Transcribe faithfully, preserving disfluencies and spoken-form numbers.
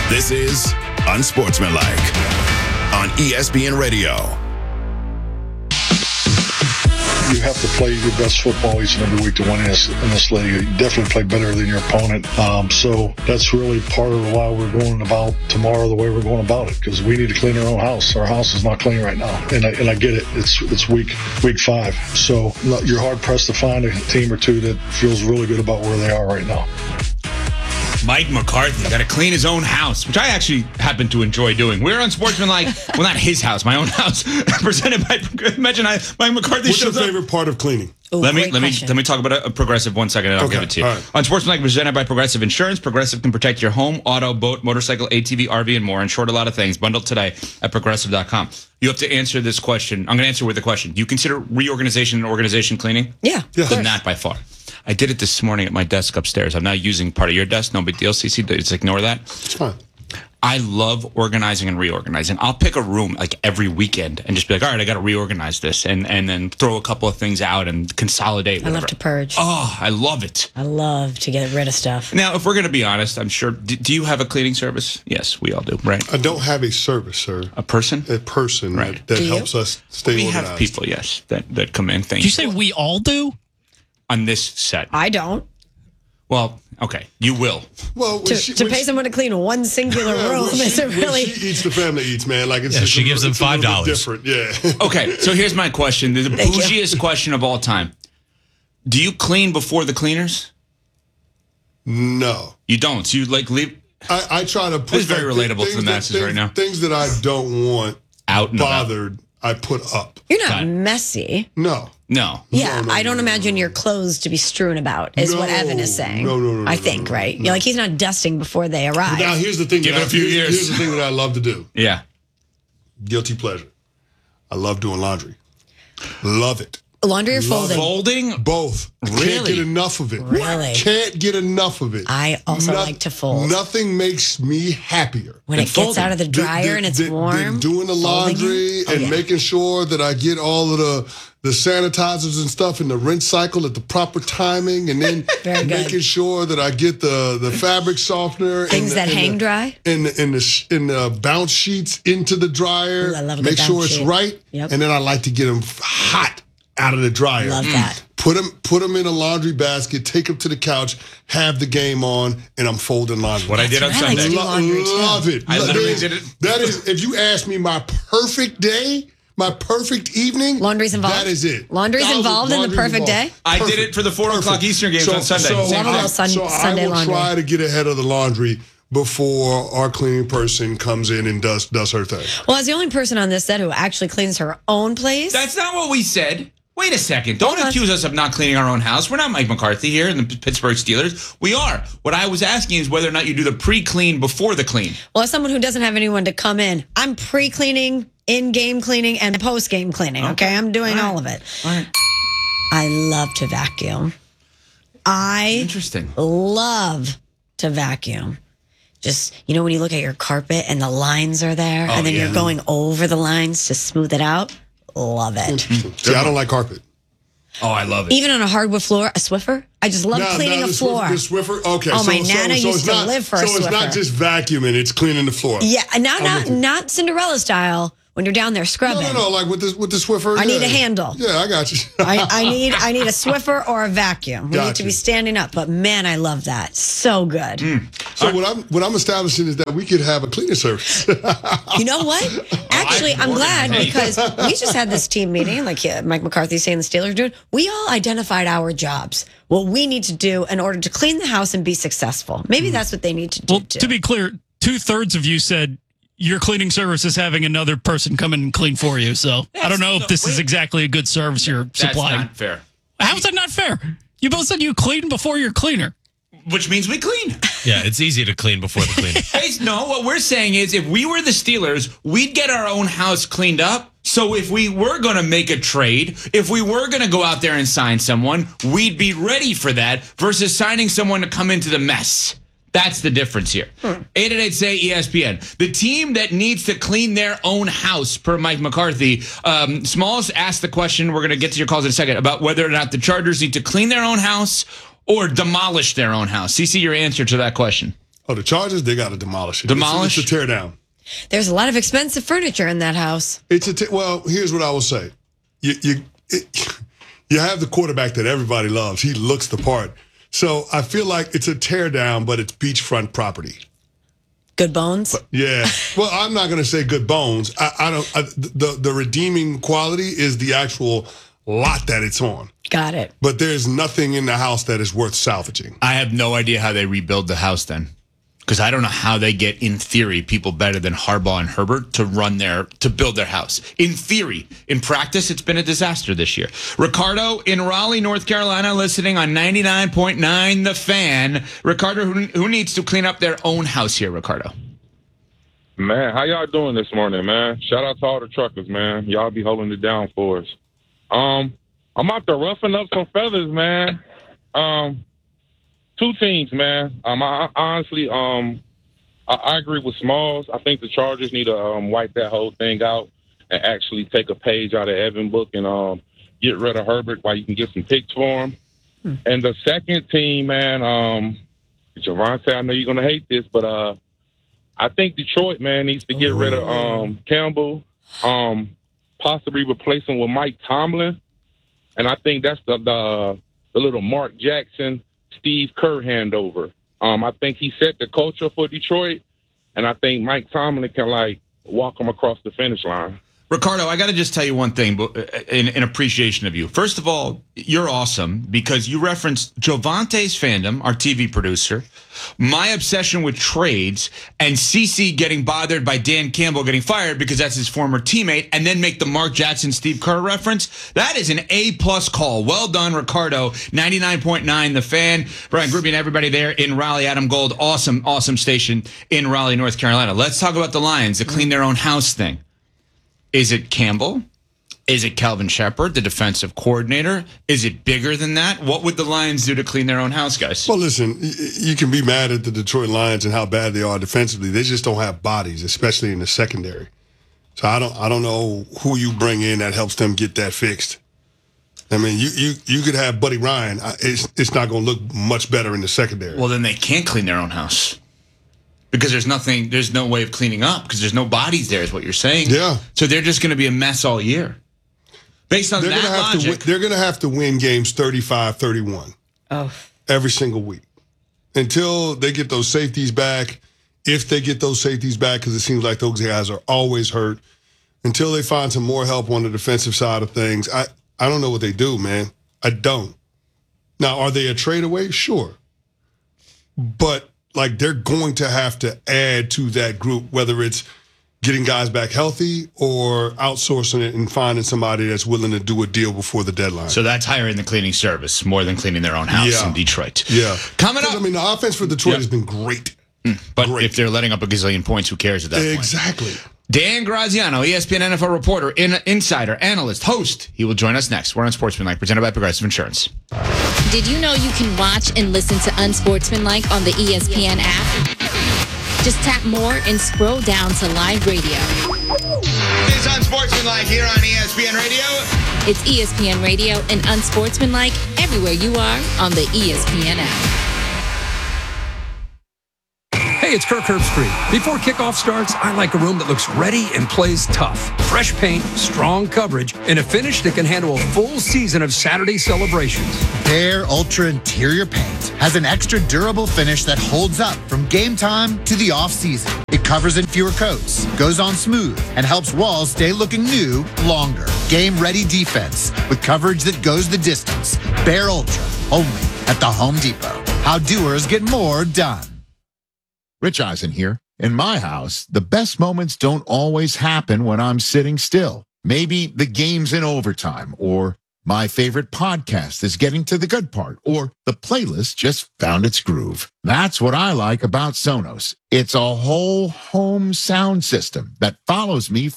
This is Unsportsmanlike on E S P N Radio. You have to play your best football each and every week to win in this, in this league. You definitely play better than your opponent. Um, so that's really part of why we're going about tomorrow the way we're going about it, because we need to clean our own house. Our house is not clean right now, and I, and I get it. It's it's week week five, so you're hard pressed to find a team or two that feels really good about where they are right now. Mike McCarthy got to clean his own house, which I actually happen to enjoy doing. We're on Sportsmanlike. Well, not his house, my own house. Presented by, imagine I, Mike McCarthy What's your shows up. favorite part of cleaning? Ooh, let me let question. me let me talk about a, a Progressive one second, and I'll Okay, give it to you. right. On Sportsmanlike, presented by Progressive Insurance. Progressive can protect your home, auto, boat, motorcycle, A T V, R V, and more. In short, a lot of things. Bundled today at progressive dot com. You have to answer this question. I'm going to answer with a question. Do you consider reorganization and organization cleaning? Yeah. Yeah. Then not by far. I did it this morning at my desk upstairs. I'm now using part of your desk. No big deal, C C. Just ignore that. It's fine. I love organizing and reorganizing. I'll pick a room like every weekend and just be like, all right, I got to reorganize this, and, and then throw a couple of things out and consolidate. I Whatever. love to purge. Oh, I love it. I love to get rid of stuff. Now, if we're going to be honest, I'm sure, do, do you have a cleaning service? Yes, we all do, right? I don't have a service, sir. A person? A person Right. that, that Do you? helps us stay We organized. have people, yes, that, that come in. Thank Did you say we all do? On this set. I don't. Well, okay, you will. Well, when To, she, to when pay she- someone to clean one singular yeah, room when she, isn't when really. she eats, the family eats, man. Like it's Yeah, just she a gives little- them it's a little five bit dollars. different, yeah. Okay, so here's my question. The Thank you. bougiest question of all time. Do you clean before the cleaners? No. You don't. So you like leave I, I try to put This is very like, relatable to things the that- masses things, right now. Things that I don't want out and about. bothered, I put up. You're not Got it. messy. No. No. Yeah, no, I don't no, imagine your clothes to be strewn about, is what No, Evan is saying. no, no, no, no, I no, think, no, right? no. You're like, he's not dusting before they arrive. Now here's the thing. Give that it I, a few here's, years. Here's the thing that I love to do. Yeah. Guilty pleasure. I love doing laundry. Love it. Laundry or Love folding? Folding? Both. Can't Really? get enough of it. Really? Can't get enough of it. I also Noth- like to fold. Nothing makes me happier. When And it gets folding. out of the dryer than- and it's than- warm. than doing the folding laundry it. Oh, and yeah. making sure that I get all of the the sanitizers and stuff in the rinse cycle at the proper timing, and then Very good. making sure that I get the, the fabric softener Things and the, that and hang the, dry? and the, and the sh- and the bounce sheets into the dryer. Ooh, I love a good Make sure bounce it's sheet. right, Yep. and then I like to get them hot out of the dryer. Love that. Put them, put them in a laundry basket, take them to the couch, have the game on, and I'm folding laundry. What I did on That's right. I like Sunday. to do Lo- laundry, too. love it. I Lo- literally that is- did it. That is, if you ask me my perfect day, my perfect evening, Laundry's involved? That is it. Laundry's Thousand- involved in the laundry's perfect involved. day? I did Perfect. it for the four o'clock Eastern games So- on Sunday. So, Same Love a little thing. sun- so I Sunday will laundry. try to get ahead of the laundry before our cleaning person comes in and does does her thing. Well, as the only person on this set who actually cleans her own place. That's not what we said. Wait a second. Don't Hold on. accuse us of not cleaning our own house. We're not Mike McCarthy here in the P- Pittsburgh Steelers. We are. What I was asking is whether or not you do the pre-clean before the clean. Well, as someone who doesn't have anyone to come in, I'm pre-cleaning, in-game cleaning, and post-game cleaning, okay? I'm doing all, All right. of it. All right. I love to vacuum. I Interesting. love to vacuum. Just, you know, when you look at your carpet and the lines are there, and then yeah. you're going over the lines to smooth it out, love it. See, I don't like carpet. Oh, I love it. Even on a hardwood floor, a Swiffer, I just love Now- cleaning now a the floor. Swiffer, the Swiffer, okay. Oh, so, my so, Nana so used it's to not, live for a So it's not Swiffer. just vacuuming; it's cleaning the floor. Yeah, and not I'm not with you. not Cinderella style when you're down there No, scrubbing. no, no. Like with the with the Swiffer. I need yeah. a handle. Yeah, I got you. I, I need I need a Swiffer or a vacuum. We need Got to you. be standing up. But man, I love that. So good. So what I'm what I'm establishing is that we could have a cleaning service. You know what? Actually, I'm I'm more glad than happy. because we just had this team meeting, like uh, Mike McCarthy saying the Steelers are doing. We all identified our jobs, what we need to do in order to clean the house and be successful. Maybe that's what they need to do. Well, too. to be clear, two thirds of you said your cleaning service is having another person come in and clean for you. So I don't know if this is exactly a good service you're That's supplying. not fair. How is that not fair? You both said you clean before your cleaner. Which means we clean. Yeah, it's easy to clean before the cleaning. Hey, no, what we're saying is if we were the Steelers, we'd get our own house cleaned up. So if we were going to make a trade, if we were going to go out there and sign someone, we'd be ready for that versus signing someone to come into the mess. That's the difference here. eight eight eight say E S P N. The team that needs to clean their own house, per Mike McCarthy. Um, Smalls asked the question, we're going to get to your calls in a second, about whether or not the Chargers need to clean their own house or demolish their own house. C C, your answer to that question. Oh, the Chargers, they got to demolish it. Demolish? It's, it's a tear down. There's a lot of expensive furniture in that house. It's a te- well. Here's what I will say: you you it, you have the quarterback that everybody loves. He looks the part. So I feel like it's a tear down, but it's beachfront property. Good bones. But, yeah. Well, I'm not going to say good bones. I, I don't. I, the the redeeming quality is the actual lot that it's on. Got it. But there's nothing in the house that is worth salvaging. I have no idea how they rebuild the house then. Because I don't know how they get, in theory, people better than Harbaugh and Herbert to run their, to build their house. In theory. In practice, it's been a disaster this year. Ricardo in Raleigh, North Carolina, listening on ninety-nine point nine The Fan. Ricardo, who, who needs to clean up their own house here, Ricardo? Man, how y'all doing this morning, man? Shout out to all the truckers, man. Y'all be holding it down for us. Um, I'm out there roughing up some feathers, man. Um... Two teams, man. Um, I, I honestly, um, I, I agree with Smalls. I think the Chargers need to um, wipe that whole thing out and actually take a page out of Evan book and um, get rid of Herbert while you can get some picks for him. Hmm. And the second team, man, um, Javonte, I know you're gonna hate this, but uh, I think Detroit, man, needs to get oh. rid of um, Campbell, um, possibly replace him with Mike Tomlin, and I think that's the the, the little Mark Jackson, Steve Kerr handover. Um, I think he set the culture for Detroit, and I think Mike Tomlin can, like, walk him across the finish line. Ricardo, I got to just tell you one thing in, in appreciation of you. First of all, you're awesome because you referenced Jovante's fandom, our T V producer, my obsession with trades, and CeCe getting bothered by Dan Campbell getting fired because that's his former teammate, and then make the Mark Jackson, Steve Kerr reference. That is an A-plus call. Well done, Ricardo. ninety-nine point nine The Fan. Brian Gruby and everybody there in Raleigh. Adam Gold, awesome, awesome station in Raleigh, North Carolina. Let's talk about the Lions, the clean their own house thing. Is it Campbell? Is it Calvin Shepard, the defensive coordinator? Is it bigger than that? What would the Lions do to clean their own house, guys? Well, listen, you can be mad at the Detroit Lions and how bad they are defensively. They just don't have bodies, especially in the secondary. So I don't I don't know who you bring in that helps them get that fixed. I mean, you you, you could have Buddy Ryan. It's, it's not going to look much better in the secondary. Well, then they can't clean their own house. Because there's nothing, there's no way of cleaning up because there's no bodies there is what you're saying. Yeah. So they're just going to be a mess all year. Based on they're that gonna have logic. To win, they're going to have to win games thirty-five thirty-one oh. every single week until they get those safeties back. If they get those safeties back, because it seems like those guys are always hurt, until they find some more help on the defensive side of things, I, I don't know what they do, man. I don't. Now, are they a trade away? Sure. But like they're going to have to add to that group, whether it's getting guys back healthy or outsourcing it and finding somebody that's willing to do a deal before the deadline. So that's hiring the cleaning service more than cleaning their own house yeah. in Detroit. Yeah. Coming up. I mean, the offense for Detroit yeah. has been great. But great. if they're letting up a gazillion points, who cares at that exactly. point? Exactly. Dan Graziano, E S P N N F L reporter, in, insider, analyst, host. He will join us next. We're on Sportsmanlike, presented by Progressive Insurance. Did you know you can watch and listen to Unsportsmanlike on the E S P N app? Just tap more and scroll down to live radio. It's Unsportsmanlike here on E S P N Radio. It's E S P N Radio and Unsportsmanlike everywhere you are on the E S P N app. Hey, it's Kirk Herbstreit. Before kickoff starts, I like a room that looks ready and plays tough. Fresh paint, strong coverage, and a finish that can handle a full season of Saturday celebrations. Behr Ultra Interior Paint has an extra durable finish that holds up from game time to the off-season. It covers in fewer coats, goes on smooth, and helps walls stay looking new longer. Game-ready defense with coverage that goes the distance. Behr Ultra, only at the Home Depot. How doers get more done. Rich Eisen here. In my house, the best moments don't always happen when I'm sitting still. Maybe the game's in overtime, or my favorite podcast is getting to the good part, or the playlist just found its groove. That's what I like about Sonos. It's a whole home sound system that follows me